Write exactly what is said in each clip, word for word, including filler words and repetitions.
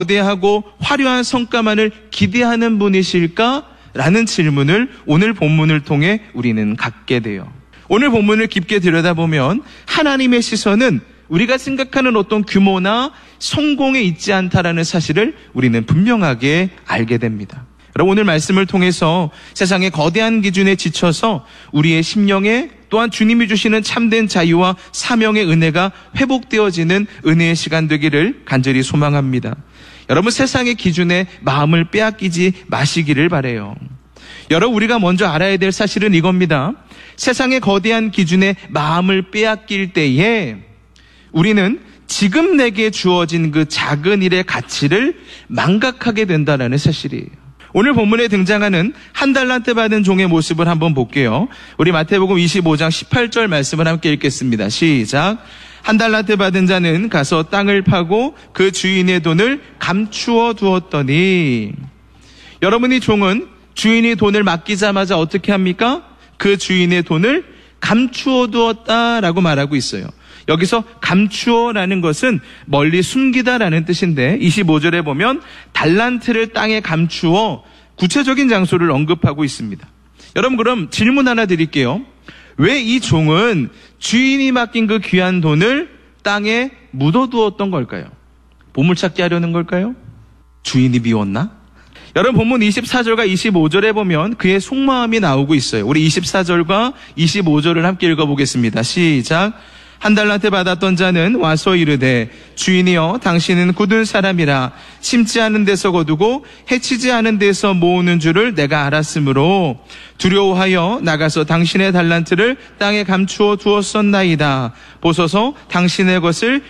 거대하고 화려한 성과만을 기대하는 분이실까? 라는 질문을 오늘 본문을 통해 우리는 갖게 돼요. 오늘 본문을 깊게 들여다보면 하나님의 시선은 우리가 생각하는 어떤 규모나 성공에 있지 않다라는 사실을 우리는 분명하게 알게 됩니다. 여러분, 오늘 말씀을 통해서 세상의 거대한 기준에 지쳐서 우리의 심령에 또한 주님이 주시는 참된 자유와 사명의 은혜가 회복되어지는 은혜의 시간 되기를 간절히 소망합니다. 여러분, 세상의 기준에 마음을 빼앗기지 마시기를 바라요. 여러분, 우리가 먼저 알아야 될 사실은 이겁니다. 세상의 거대한 기준에 마음을 빼앗길 때에 우리는 지금 내게 주어진 그 작은 일의 가치를 망각하게 된다는 사실이에요. 오늘 본문에 등장하는 한 달란트 받은 종의 모습을 한번 볼게요. 우리 마태복음 이십오 장 십팔 절 말씀을 함께 읽겠습니다. 시작. 한 달란트 받은 자는 가서 땅을 파고 그 주인의 돈을 감추어 두었더니, 여러분이 종은 주인이 돈을 맡기자마자 어떻게 합니까? 그 주인의 돈을 감추어 두었다라고 말하고 있어요. 여기서 감추어라는 것은 멀리 숨기다라는 뜻인데, 이십오 절에 보면 달란트를 땅에 감추어 구체적인 장소를 언급하고 있습니다. 여러분, 그럼 질문 하나 드릴게요. 왜 이 종은 주인이 맡긴 그 귀한 돈을 땅에 묻어두었던 걸까요? 보물찾기 하려는 걸까요? 주인이 미웠나? 여러분, 본문 이십사 절과 이십오 절에 보면 그의 속마음이 나오고 있어요. 우리 이십사 절과 이십오 절을 함께 읽어보겠습니다. 시작. 한 달란트 받았던 자는 와서 이르되, 주인이여, 당신은 굳은 사람이라 심지 않은 데서 거두고 해치지 않은 데서 모으는 줄을 내가 알았으므로 두려워하여 나가서 당신의 달란트를 땅에 감추어 두었었나이다. 보소서 당신의 것을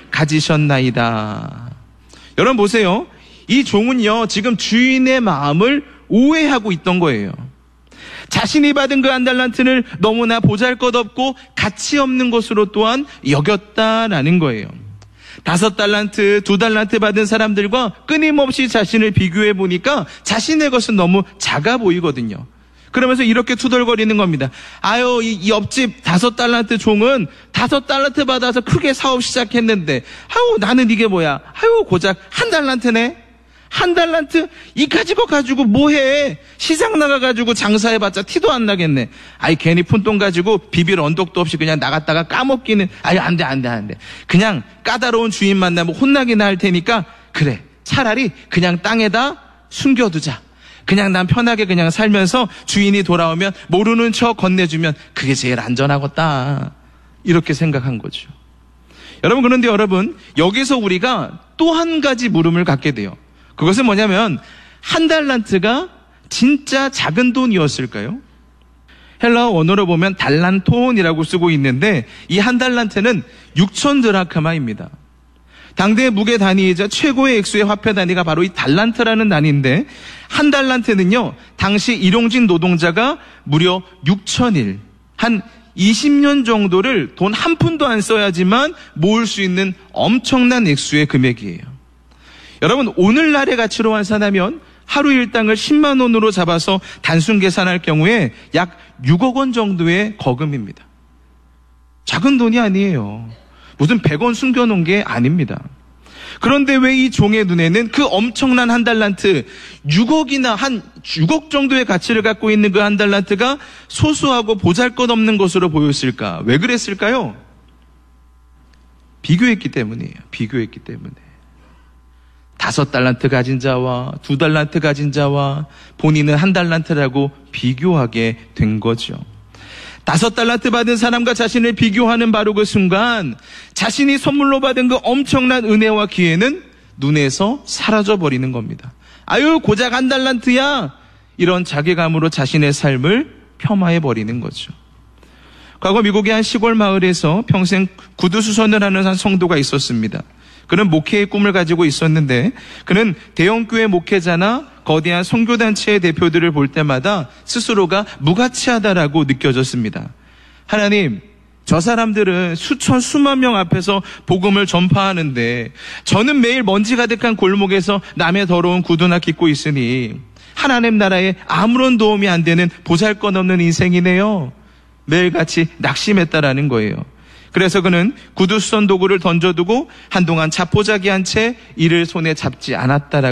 가지셨나이다. 여러분 보세요. 이 종은요, 지금 주인의 마음을 오해하고 있던 거예요. 자신이 받은 그 한 달란트를 너무나 보잘것없고 가치 없는 것으로 또한 여겼다라는 거예요. 다섯 달란트, 두 달란트 받은 사람들과 끊임없이 자신을 비교해 보니까 자신의 것은 너무 작아 보이거든요. 그러면서 이렇게 투덜거리는 겁니다. 아유, 이 옆집 다섯 달란트 종은 다섯 달란트 받아서 크게 사업 시작했는데, 아유, 나는 이게 뭐야? 아유, 고작 한 달란트네? 한 달란트? 이 가지고 가지고 뭐해? 시장 나가가지고 장사해봤자 티도 안 나겠네. 아이, 괜히 푼돈 가지고 비빌 언덕도 없이 그냥 나갔다가 까먹기는, 아이, 안 돼, 안 돼, 안 돼. 그냥 까다로운 주인 만나면 혼나기나 할 테니까, 그래, 차라리 그냥 땅에다 숨겨두자. 그냥 난 편하게 그냥 살면서 주인이 돌아오면 모르는 척 건네주면 그게 제일 안전하겠다. 이렇게 생각한 거죠. 여러분, 그런데 여러분, 여기서 우리가 또 한 가지 물음을 갖게 돼요. 그것은 뭐냐면, 한 달란트가 진짜 작은 돈이었을까요? 헬라어 원어로 보면 달란톤이라고 쓰고 있는데, 이 한 달란트는 육천 드라크마입니다. 당대의 무게 단위이자 최고의 액수의 화폐 단위가 바로 이 달란트라는 단위인데, 한 달란트는요, 당시 일용직 노동자가 무려 육천일, 한 이십 년 정도를 돈 한 푼도 안 써야지만 모을 수 있는 엄청난 액수의 금액이에요. 여러분, 오늘날의 가치로 환산하면 하루 일당을 십만 원으로 잡아서 단순 계산할 경우에 약 육억 원 정도의 거금입니다. 작은 돈이 아니에요. 무슨 백 원 숨겨놓은 게 아닙니다. 그런데 왜 이 종의 눈에는 그 엄청난 한 달란트, 육억이나 한 육억 정도의 가치를 갖고 있는 그 한 달란트가 소소하고 보잘것없는 것으로 보였을까? 왜 그랬을까요? 비교했기 때문이에요. 비교했기 때문에. 다섯 달란트 가진 자와 두 달란트 가진 자와 본인은 한 달란트라고 비교하게 된 거죠. 다섯 달란트 받은 사람과 자신을 비교하는 바로 그 순간, 자신이 선물로 받은 그 엄청난 은혜와 기회는 눈에서 사라져버리는 겁니다. 아유, 고작 한 달란트야! 이런 자괴감으로 자신의 삶을 폄하해버리는 거죠. 과거 미국의 한 시골 마을에서 평생 구두수선을 하는 한 성도가 있었습니다. 그는 목회의 꿈을 가지고 있었는데, 그는 대형교회 목회자나 거대한 선교단체의 대표들을 볼 때마다 스스로가 무가치하다라고 느껴졌습니다. 하나님, 저 사람들은 수천 수만 명 앞에서 복음을 전파하는데 저는 매일 먼지 가득한 골목에서 남의 더러운 구두나 깃고 있으니 하나님 나라에 아무런 도움이 안 되는 보잘것없는 인생이네요. 매일같이 낙심했다라는 거예요. 그래서 그는 구두선 도구를 던져두고 한동안 자포자기한 채 이를 손에 잡지 않았다라고